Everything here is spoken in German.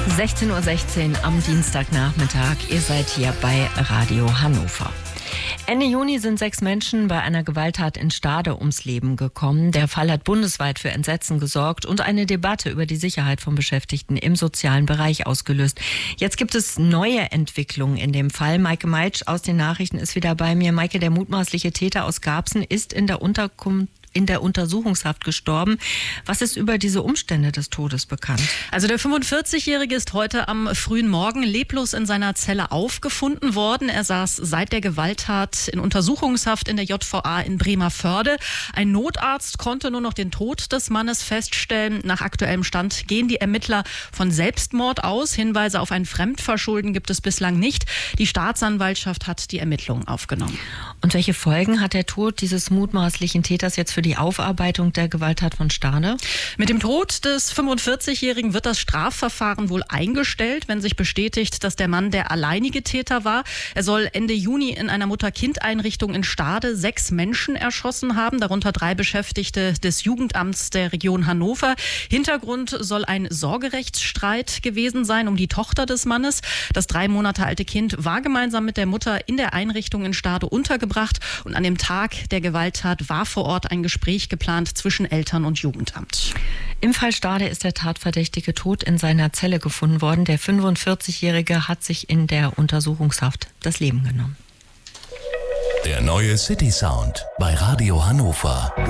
16:16 Uhr am Dienstagnachmittag. Ihr seid hier bei Radio Hannover. Ende Juni sind 6 Menschen bei einer Gewalttat in Stade ums Leben gekommen. Der Fall hat bundesweit für Entsetzen gesorgt und eine Debatte über die Sicherheit von Beschäftigten im sozialen Bereich ausgelöst. Jetzt gibt es neue Entwicklungen in dem Fall. Maike Meitsch aus den Nachrichten ist wieder bei mir. Maike, der mutmaßliche Täter aus Garbsen ist in der Untersuchungshaft gestorben. Was ist über diese Umstände des Todes bekannt? Also der 45-Jährige ist heute am frühen Morgen leblos in seiner Zelle aufgefunden worden. Er saß seit der Gewalttat in Untersuchungshaft in der JVA in Bremervörde. Ein Notarzt konnte nur noch den Tod des Mannes feststellen. Nach aktuellem Stand gehen die Ermittler von Selbstmord aus. Hinweise auf ein Fremdverschulden gibt es bislang nicht. Die Staatsanwaltschaft hat die Ermittlungen aufgenommen. Und welche Folgen hat der Tod dieses mutmaßlichen Täters jetzt für die Aufarbeitung der Gewalttat von Stade? Mit dem Tod des 45-Jährigen wird das Strafverfahren wohl eingestellt, wenn sich bestätigt, dass der Mann der alleinige Täter war. Er soll Ende Juni in einer Mutter-Kind-Einrichtung in Stade 6 Menschen erschossen haben, darunter 3 Beschäftigte des Jugendamts der Region Hannover. Hintergrund soll ein Sorgerechtsstreit gewesen sein um die Tochter des Mannes. Das 3 Monate alte Kind war gemeinsam mit der Mutter in der Einrichtung in Stade untergebracht und an dem Tag der Gewalttat war vor Ort ein Gespräch geplant zwischen Eltern und Jugendamt. Im Fall Stade ist der Tatverdächtige tot in seiner Zelle gefunden worden. Der 45-Jährige hat sich in der Untersuchungshaft das Leben genommen. Der neue City Sound bei Radio Hannover.